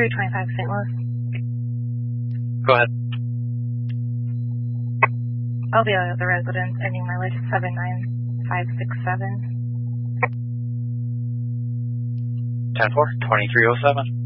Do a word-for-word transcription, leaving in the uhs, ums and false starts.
three twenty-five Saint Louis. Go ahead. I'll be out of the residence, ending my list seven nine five six seven. ten four, twenty-three oh seven.